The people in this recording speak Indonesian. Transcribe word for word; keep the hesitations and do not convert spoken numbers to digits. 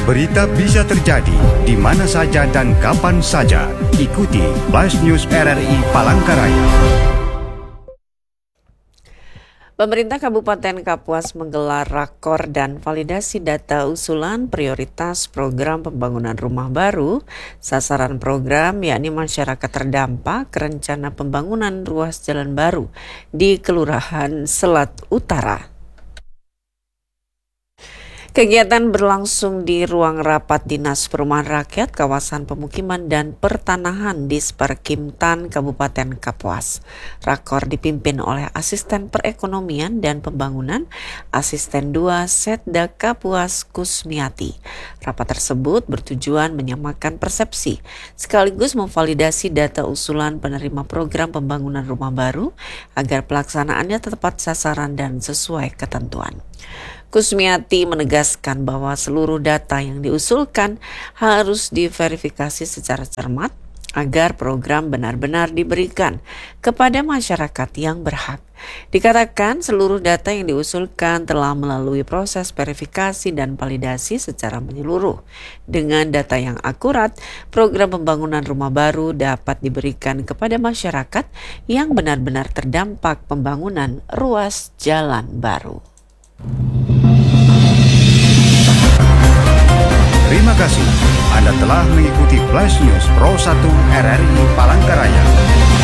Berita bisa terjadi di mana saja dan kapan saja. Ikuti Flash News R R I Palangkaraya. Pemerintah Kabupaten Kapuas menggelar rakor dan validasi data usulan prioritas program pembangunan rumah baru. Sasaran program yakni masyarakat terdampak rencana pembangunan ruas jalan baru di Kelurahan Selat Utara. Kegiatan berlangsung di ruang rapat Dinas Perumahan Rakyat, Kawasan Pemukiman dan Pertanahan di Sperkimtan Kabupaten Kapuas. Rakor dipimpin oleh Asisten Perekonomian dan Pembangunan, Asisten dua Setda Kapuas Kusmiati. Rapat tersebut bertujuan menyamakan persepsi, sekaligus memvalidasi data usulan penerima program pembangunan rumah baru agar pelaksanaannya tepat sasaran dan sesuai ketentuan. Kusmiati menegaskan bahwa seluruh data yang diusulkan harus diverifikasi secara cermat agar program benar-benar diberikan kepada masyarakat yang berhak. Dikatakan seluruh data yang diusulkan telah melalui proses verifikasi dan validasi secara menyeluruh. Dengan data yang akurat, program pembangunan rumah baru dapat diberikan kepada masyarakat yang benar-benar terdampak pembangunan ruas jalan baru. Terima kasih. Anda telah mengikuti Flash News Pro satu R R I Palangkaraya.